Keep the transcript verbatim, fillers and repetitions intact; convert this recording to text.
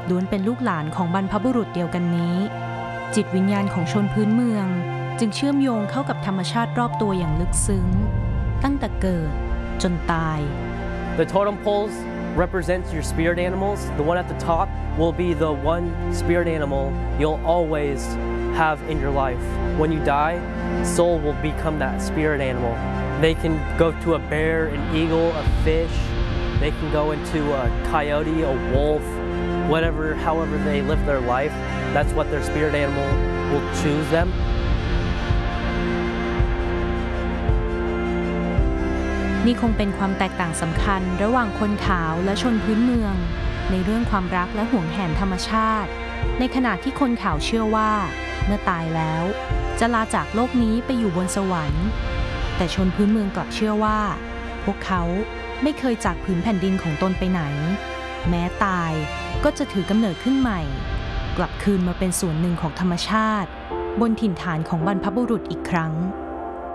ล้วนเป็นลูกหลานของบรรพบุรุษเดียวกันนี้จิตวิญญาณของชนพื้นเมืองจึงเชื่อมโยงเข้ากับธรรมชาติรอบตัวอย่างลึกซึ้งตั้งแต่เกิดจนตาย The totem poles represents your spirit animals. The one at the top will be the one spirit animal you'll always have in your life. When you die, soul will become that spirit animal. They can go to a bear, an eagle, a fish. They can go into a coyote, a wolf, whatever, however they live their life. That's what their spirit animal will choose them. นี่คงเป็นความแตกต่างสำคัญระหว่างคนขาวและชนพื้นเมืองในเรื่องความรักและห่วงแหนธรรมชาติในขณะที่คนขาวเชื่อว่าเมื่อตายแล้วจะลาจากโลกนี้ไปอยู่บนสวรรค์แต่ชนพื้นเมืองกลับเชื่อว่าพวกเขาไม่เคยจากผืนแผ่นดินของตนไปไหนแม้ตายก็จะถือกำเนิดขึ้นใหม่กลับคืนมาเป็นส่วนหนึ่งของธรรมชาติบนถิ่นฐานของบรรพบุรุษอีกครั้ง